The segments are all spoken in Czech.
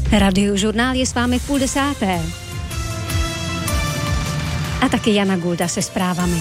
Radiožurnál je s vámi v 9:30. A taky Jana Gulda se zprávami.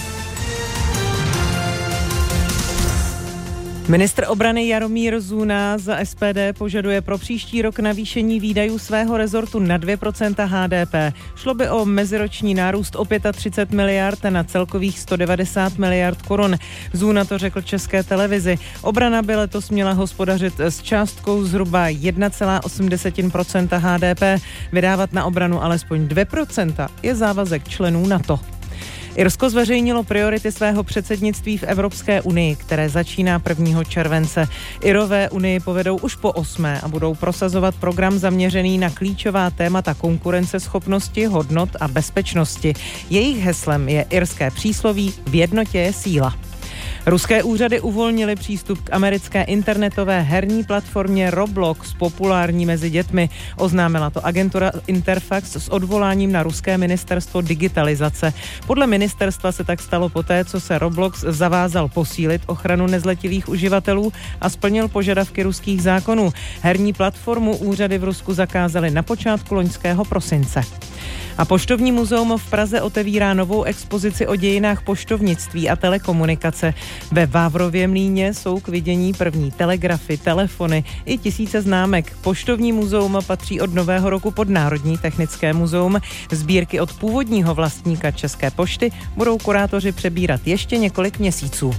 Ministr obrany Jaromír Zuna za SPD požaduje pro příští rok navýšení výdajů svého rezortu na 2% HDP. Šlo by o meziroční nárůst o 35 miliard na celkových 190 miliard korun. Zuna to řekl České televizi. Obrana by letos měla hospodařit s částkou zhruba 1,8% HDP. Vydávat na obranu alespoň 2% je závazek členů NATO. Irsko zveřejnilo priority svého předsednictví v Evropské unii, které začíná 1. července. Irové unii povedou už po 8. a budou prosazovat program zaměřený na klíčová témata konkurenceschopnosti, hodnot a bezpečnosti. Jejich heslem je irské přísloví "V jednotě je síla". Ruské úřady uvolnily přístup k americké internetové herní platformě Roblox, populární mezi dětmi. Oznámila to agentura Interfax s odvoláním na ruské ministerstvo digitalizace. Podle ministerstva se tak stalo poté, co se Roblox zavázal posílit ochranu nezletilých uživatelů a splnil požadavky ruských zákonů. Herní platformu úřady v Rusku zakázaly na počátku loňského prosince. A Poštovní muzeum v Praze otevírá novou expozici o dějinách poštovnictví a telekomunikace. Ve Vávrově mlýně jsou k vidění první telegrafy, telefony i tisíce známek. Poštovní muzeum patří od nového roku pod Národní technické muzeum. Sbírky od původního vlastníka České pošty budou kurátoři přebírat ještě několik měsíců.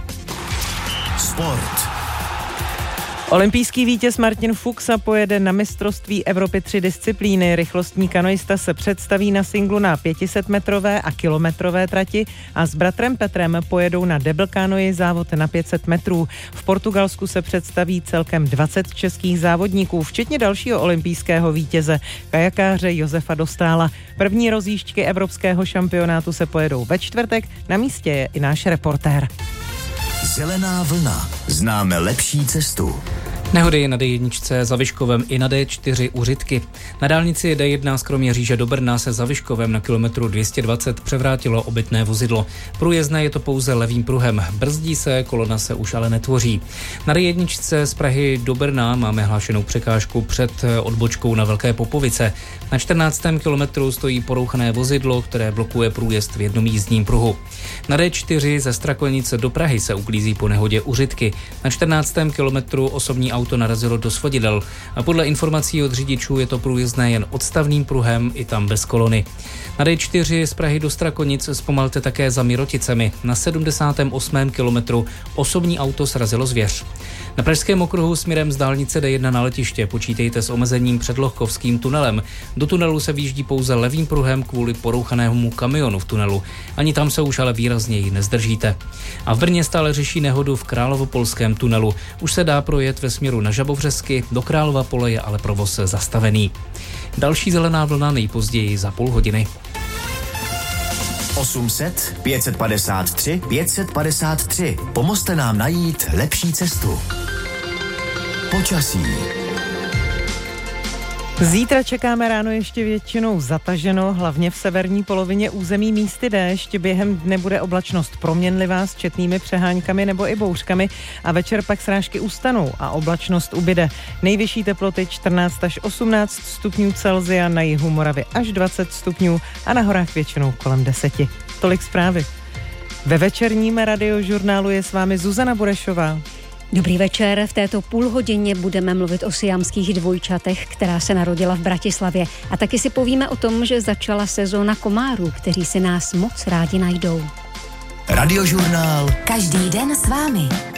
Sport. Olympijský vítěz Martin Fuxa pojede na mistrovství Evropy 3 disciplíny. Rychlostní kanoista se představí na singlu na 500metrové a kilometrové trati a s bratrem Petrem pojedou na double kanoji závod na 500 metrů. V Portugalsku se představí celkem 20 českých závodníků, včetně dalšího olympijského vítěze, kajakáře Josefa Dostála. První rozjížďky evropského šampionátu se pojedou ve čtvrtek, na místě je i náš reportér. Zelená vlna. Známe lepší cestu. Nehody na D1 za Vyškovem i na D4 u Řitky. Na dálnici D1 z Kroměříže do Brna se za Vyškovem na kilometru 220 převrátilo obytné vozidlo. Průjezdné je to pouze levým pruhem. Brzdí se, kolona se už ale netvoří. Na D1 z Prahy do Brna máme hlášenou překážku před odbočkou na Velké Popovice. Na 14. kilometru stojí porouchané vozidlo, které blokuje průjezd v jednom jízdním pruhu. Na D4 ze Strakoňice do Prahy se uklízí po nehodě u Řitky. Na 14. kilometru osobní auto narazilo do svodidel a podle informací od řidičů je to průjezdné jen odstavným pruhem, i tam bez kolony. Na D4 z Prahy do Strakonic zpomalte také za Miroticemi. Na 78. kilometru osobní auto srazilo zvěř. Na pražském okruhu směrem z dálnice D1 na letiště počítejte s omezením před Lohkovským tunelem. Do tunelu se výjíždí pouze levým pruhem kvůli porouchanému kamionu v tunelu. Ani tam se už ale výrazněji nezdržíte. A v Brně stále řeší nehodu v Královopolském tunelu. Už se dá projet ve směru na Žabovřesky, do Králova Pole je ale provoz zastavený. Další zelená vlna nejpozději za půl hodiny. 800 553 553. Pomozte nám najít lepší cestu. Počasí. Zítra čekáme ráno ještě většinou zataženo, hlavně v severní polovině území místy déšť. Během dne bude oblačnost proměnlivá s četnými přeháňkami nebo i bouřkami a večer pak srážky ustanou a oblačnost ubyde. Nejvyšší teploty 14 až 18 stupňů Celsia, na jihu Moravy až 20 stupňů a na horách většinou kolem 10. Tolik zprávy. Ve večerním radiožurnálu je s vámi Zuzana Burešová. Dobrý večer, v této půlhodině budeme mluvit o siamských dvojčatech, která se narodila v Bratislavě. A taky si povíme o tom, že začala sezóna komárů, kteří si nás moc rádi najdou. Radiožurnál. Každý den s vámi.